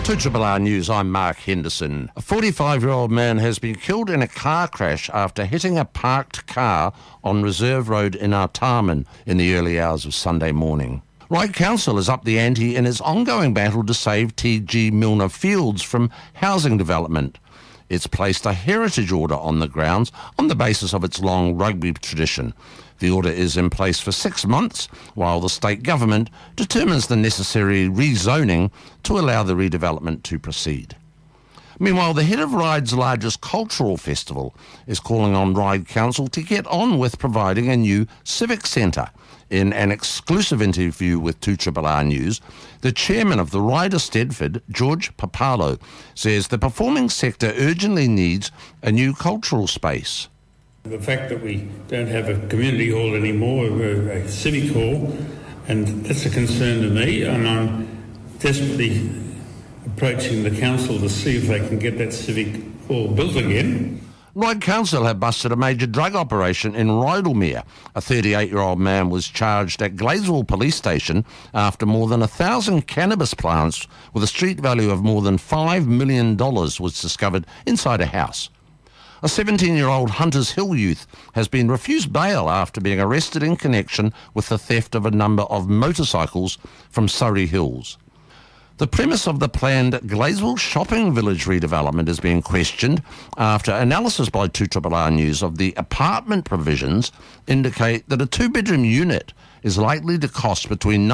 2RR News, I'm Mark Henderson. A 45-year-old man has been killed in a car crash after hitting a parked car on Reserve Road in Artarmon in the early hours of Sunday morning. Ryde Council is up the ante in its ongoing battle to save T.G. Milner Fields from housing development. It's placed a heritage order on the grounds on the basis of its long rugby tradition. The order is in place for 6 months while the state government determines the necessary rezoning to allow the redevelopment to proceed. Meanwhile, the head of Ryde's largest cultural festival is calling on Ryde Council to get on with providing a new civic centre. In an exclusive interview with 2RR News, the chairman of the Ryde Eisteddfod, George Papalo, says the performing sector urgently needs a new cultural space. The fact that we don't have a community hall anymore, we're a civic hall, and that's a concern to me, and I'm desperately approaching the council to see if they can get that civic hall built again. Ryde Council have busted a major drug operation in Rydalmere. A 38-year-old man was charged at Gladesville Police Station after more than 1,000 cannabis plants with a street value of more than $5 million was discovered inside a house. A 17-year-old Hunters Hill youth has been refused bail after being arrested in connection with the theft of a number of motorcycles from Surrey Hills. The premise of the planned Gladesville Shopping Village redevelopment is being questioned after analysis by 2RR News of the apartment provisions indicate that a two-bedroom unit is likely to cost between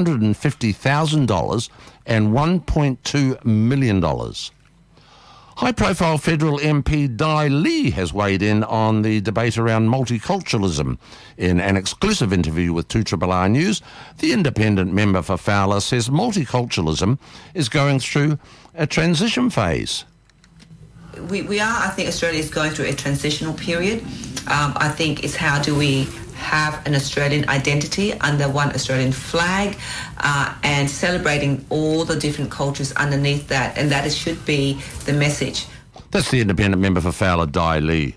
$950,000 and $1.2 million. High-profile federal MP Dai Lee has weighed in on the debate around multiculturalism. In an exclusive interview with 2RR News, the independent member for Fowler says multiculturalism is going through a transition phase. I think Australia is going through a transitional period. I think it's how do we have an Australian identity under one Australian flag and celebrating all the different cultures underneath that, and that should be the message. That's the independent member for Fowler, Dai Lee.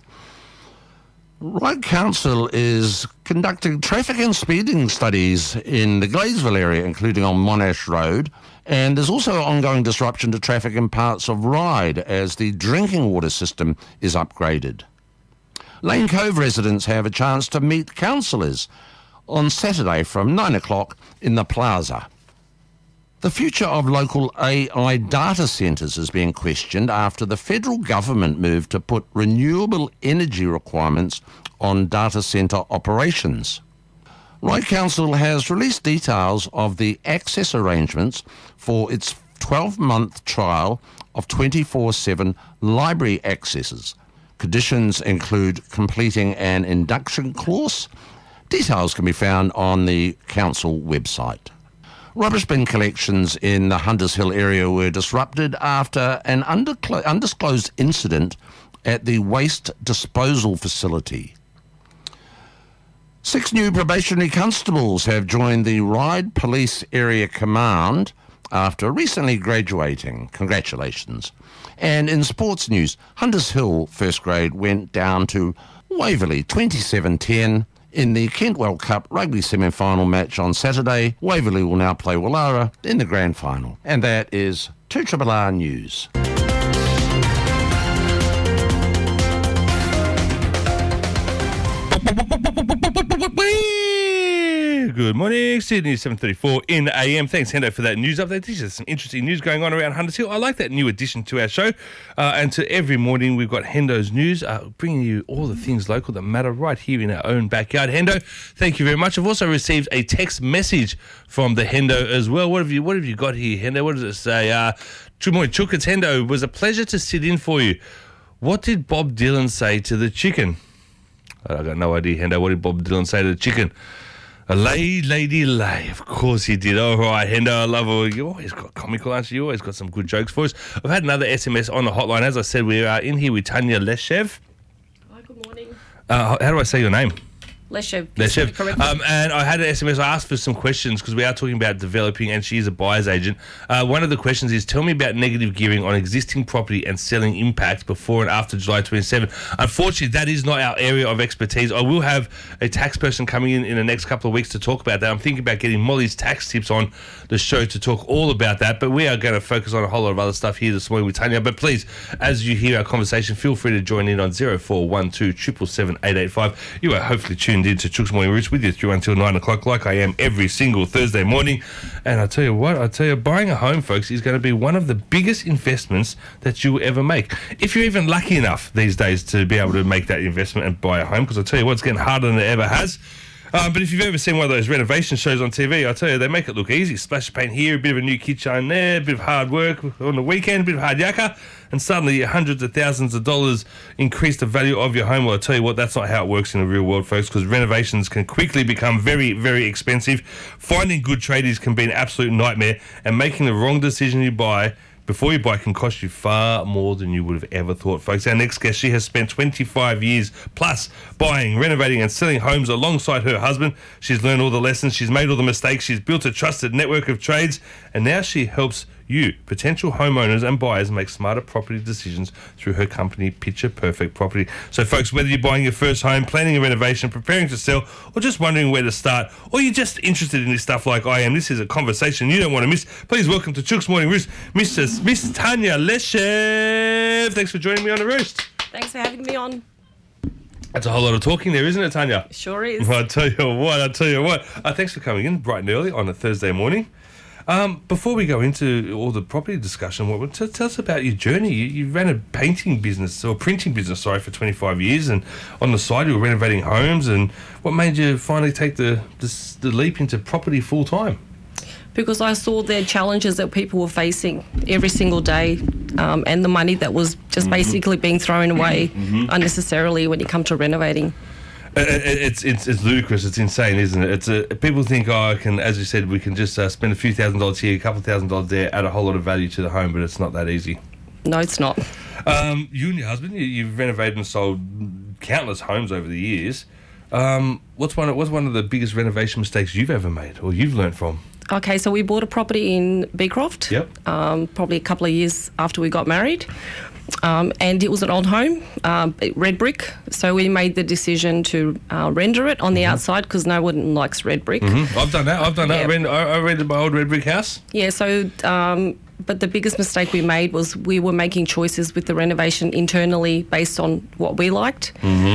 Ryde Council is conducting traffic and speeding studies in the Gladesville area, including on Monash Road, and there's also ongoing disruption to traffic in parts of Ryde as the drinking water system is upgraded. Lane Cove residents have a chance to meet councillors on Saturday from 9 o'clock in the plaza. The future of local AI data centres is being questioned after the federal government moved to put renewable energy requirements on data centre operations. Ryde Council has released details of the access arrangements for its 12-month trial of 24/7 library accesses. Conditions include completing an induction course. Details can be found on the council website. Rubbish bin collections in the Hunters Hill area were disrupted after an undisclosed incident at the waste disposal facility. 6 new probationary constables have joined the Ryde Police Area Command after recently graduating. Congratulations. And in sports news, Hunters Hill first grade went down to Waverley 27-10 in the Kentwell Cup rugby semi-final match on Saturday. Waverley will now play Wallara in the grand final. And that is 2RR News. Good morning, Sydney, 7:34 in AM. Thanks, Hendo, for that news update. There's some interesting news going on around Hunters Hill. I like that new addition to our show. And to every morning, we've got Hendo's News, bringing you all the things local that matter right here in our own backyard. Hendo, thank you very much. I've also received a text message from the Hendo as well. What have you got here, Hendo? What does it say? Chumoy Chook, it's Hendo. It was a pleasure to sit in for you. What did Bob Dylan say to the chicken? I got no idea, Hendo. What did Bob Dylan say to the chicken? A lay, lady, lay. Of course he did. All right, Hendo, I love it. You always got comical answers. You always got some good jokes for us. I've had another SMS on the hotline. As I said, we are in here with Tanya Leshev. Hi, good morning. How do I say your name? Leshev. Leshev. Correct. And I had an SMS. I asked for some questions because we are talking about developing, and she is a buyer's agent. One of the questions is, tell me about negative gearing on existing property and selling impact before and after July 27. Unfortunately, that is not our area of expertise. I will have a tax person coming in the next couple of weeks to talk about that. I'm thinking about getting Molly's tax tips on the show to talk all about that, but we are going to focus on a whole lot of other stuff here this morning with Tanya. But please, as you hear our conversation, feel free to join in on 0412 777 885. You are hopefully tuned in to Chooks Morning Roots with you through until 9 o'clock, like I am every single Thursday morning. And I tell you, buying a home, folks, is going to be one of the biggest investments that you will ever make. If you're even lucky enough these days to be able to make that investment and buy a home, because I tell you what, it's getting harder than it ever has. But if you've ever seen one of those renovation shows on TV, I tell you, they make it look easy. Splash paint here, a bit of a new kitchen there, a bit of hard work on the weekend, a bit of hard yakka, and suddenly hundreds of thousands of dollars increase the value of your home. Well, I tell you what, that's not how it works in the real world, folks, because renovations can quickly become very, very expensive. Finding good tradies can be an absolute nightmare, and making the wrong decision before you buy can cost you far more than you would have ever thought, folks. Our next guest, she has spent 25 years plus buying, renovating and selling homes alongside her husband. She's learned all the lessons, she's made all the mistakes, she's built a trusted network of trades, and now she helps you, potential homeowners and buyers, make smarter property decisions through her company, Picture Perfect Property. So, folks, whether you're buying your first home, planning a renovation, preparing to sell, or just wondering where to start, or you're just interested in this stuff like I am, this is a conversation you don't want to miss. Please welcome to Chooks Morning Roost, Miss Tanya Leshev. Thanks for joining me on the Roost. Thanks for having me on. That's a whole lot of talking there, isn't it, Tanya? Sure is. Well, I tell you what. Thanks for coming in bright and early on a Thursday morning. Before we go into all the property discussion, tell us about your journey. You ran a printing business for 25 years, and on the side you were renovating homes. And what made you finally take the leap into property full time? Because I saw the challenges that people were facing every single day, and the money that was just basically being thrown away unnecessarily when it comes to renovating. It's ludicrous. It's insane, isn't it? People think, as you said, we can just spend a few $1,000s here, a couple of $1,000s there, add a whole lot of value to the home, but it's not that easy. No, it's not. You and your husband, you've renovated and sold countless homes over the years. What's one of the biggest renovation mistakes you've ever made, or you've learned from? Okay, so we bought a property in Beecroft. Yep. Probably a couple of years after we got married. And it was an old home, red brick. So we made the decision to render it on the outside because no one likes red brick. I've done that. Yeah. I rented my old red brick house. Yeah, so but the biggest mistake we made was we were making choices with the renovation internally based on what we liked.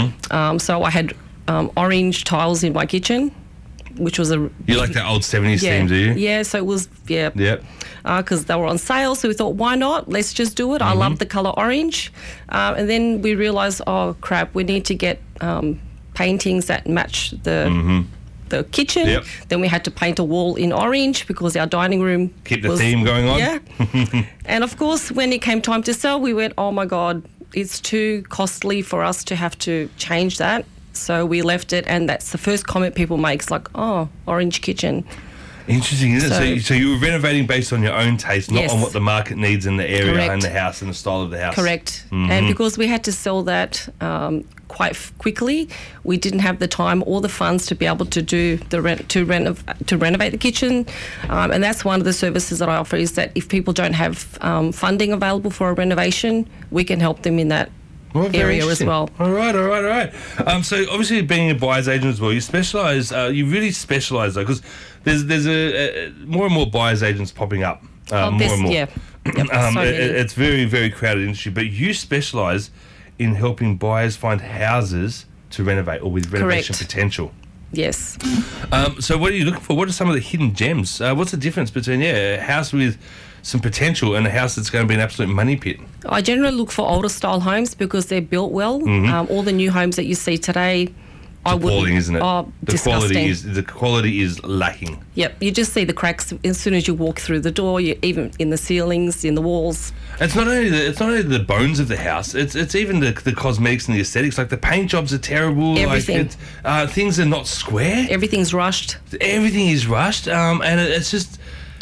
So I had orange tiles in my kitchen, which was You like that old 70s theme, do you? Yeah, so it was, Yep. Because they were on sale, so we thought, why not? Let's just do it. I love the colour orange. And then we realised, oh, crap, we need to get paintings that match the kitchen. Yep. Then we had to paint a wall in orange because our dining room Keep the theme going on. Yeah. And, of course, when it came time to sell, we went, oh, my God, it's too costly for us to have to change that. So we left it, and that's the first comment people make. It's like, oh, orange kitchen. Interesting, isn't it? So you were renovating based on your own taste, not Yes. on what the market needs in the area Correct. and the house and the style of the house. Correct. And because we had to sell that quite quickly, we didn't have the time or the funds to be able to do to renovate the kitchen. And that's one of the services that I offer, is that if people don't have funding available for a renovation, we can help them in that area as well. All right. So obviously, being a buyer's agent as well, you specialise. You really specialise, though, because there's a more and more buyer's agents popping up. More and more. Yeah. Yep, so many. It's very, very crowded industry. But you specialise in helping buyers find houses to renovate, or with renovation Correct. potential. Yes. So what are you looking for? What are some of the hidden gems? What's the difference between a house with some potential and a house that's going to be an absolute money pit? I generally look for older style homes because they're built well. All the new homes that you see today, I wouldn't. Appalling, isn't it? Oh, the disgusting. quality is lacking. Yep, you just see the cracks as soon as you walk through the door. You even in the ceilings, in the walls. It's not only the bones of the house. It's even the cosmetics and the aesthetics. Like the paint jobs are terrible. Everything. Like things are not square. Everything's rushed. Everything is rushed. And it's just.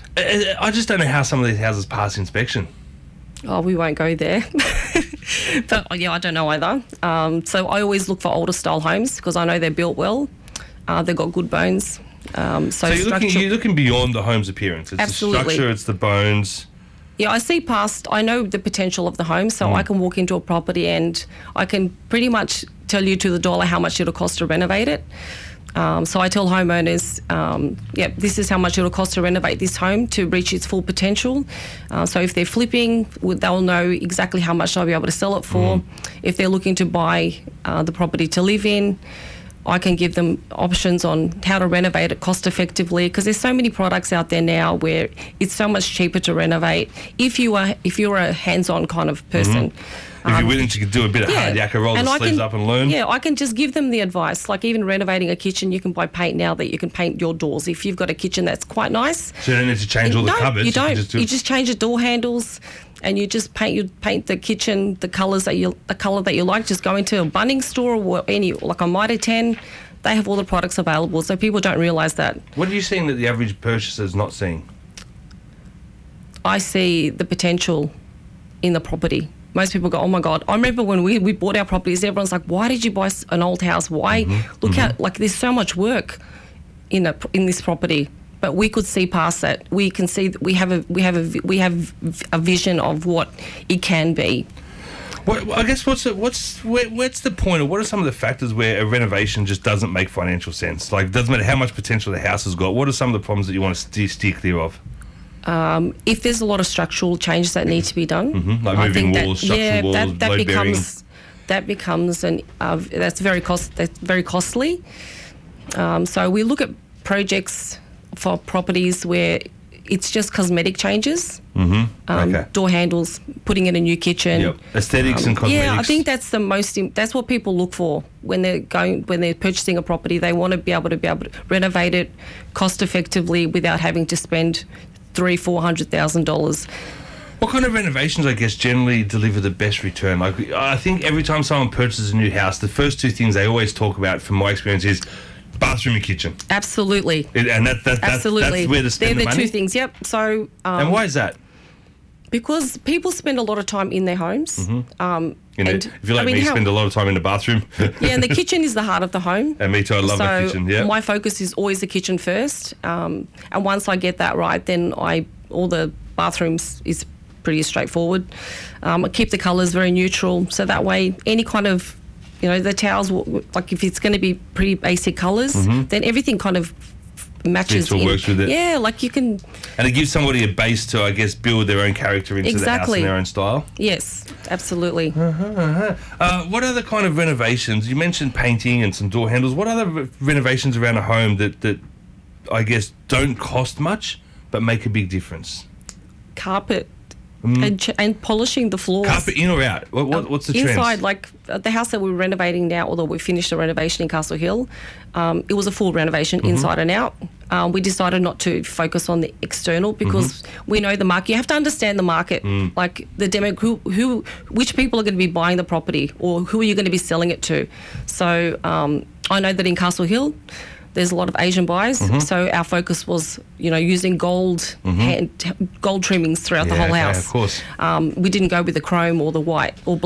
I just don't know how some of these houses pass inspection. Oh, we won't go there. But yeah, I don't know either. So I always look for older style homes because I know they're built well. They've got good bones. So you're looking beyond the home's appearance. It's Absolutely. the structure, it's the bones. Yeah, I know the potential of the home, so I can walk into a property and I can pretty much tell you to the dollar how much it'll cost to renovate it. So I tell homeowners, this is how much it'll cost to renovate this home to reach its full potential. So if they're flipping, they'll know exactly how much I'll be able to sell it for. If they're looking to buy the property to live in, I can give them options on how to renovate it cost effectively, because there's so many products out there now where it's so much cheaper to renovate if you're a hands-on kind of person. If you're willing to do a bit of hard yakka, roll the sleeves up and learn. Yeah, I can just give them the advice. Like even renovating a kitchen, you can buy paint now that you can paint your doors. If you've got a kitchen that's quite nice. So you don't need to change all the cupboards. You don't. You just change the door handles and you just paint the kitchen the colour that you like. Just go into a Bunnings store or like a Mitre 10. They have all the products available, so people don't realise that. What are you seeing that the average purchaser is not seeing? I see the potential in the property. Most people go, oh my God. I remember when we bought our properties, everyone's like, why did you buy an old house? Why? Look how, there's so much work in this property. But we could see past that. We can see that we have a vision of what it can be. Well, I guess what's the point, or what are some of the factors where a renovation just doesn't make financial sense? Like, it doesn't matter how much potential the house has got. What are some of the problems that you want to steer clear of? If there's a lot of structural changes that need to be done, like moving walls, structural walls, load bearing. That becomes that's very costly. So we look at projects for properties where it's just cosmetic changes, door handles, putting in a new kitchen, aesthetics and cosmetics. Yeah, I think that's that's what people look for when they're purchasing a property. They want to be able to renovate it cost effectively without having to spend $300,000-$400,000. What kind of renovations, I guess, generally deliver the best return? Like, I think every time someone purchases a new house, the first two things they always talk about, from my experience, is bathroom and kitchen. Absolutely. And that's where to spend the money? They're the two things, yep. So, and why is that? Because people spend a lot of time in their homes. If you're like me, spend a lot of time in the bathroom. Yeah, and the kitchen is the heart of the home. And me too, I love the kitchen, yeah. My focus is always the kitchen first. And once I get that right, then all the bathrooms is pretty straightforward. I keep the colours very neutral, so that way any kind of, the towels, like if it's going to be pretty basic colours, then everything kind of matches in. Works with it. Yeah, like you can. And it gives somebody a base to, I guess, build their own character into the house in their own style. Yes, absolutely. What other kind of renovations? You mentioned painting and some door handles. What other renovations around a home that I guess don't cost much but make a big difference? Carpet. And polishing the floors. Carpet in or out? What's the trend? Inside, like the house that we're renovating now, although we finished the renovation in Castle Hill, it was a full renovation inside and out. We decided not to focus on the external because we know the market. You have to understand the market, like the demo, which people are going to be buying the property or who are you going to be selling it to. So I know that in Castle Hill, there's a lot of Asian buyers, so our focus was, using gold trimmings throughout the whole house. Yeah, of course. We didn't go with the chrome or the white or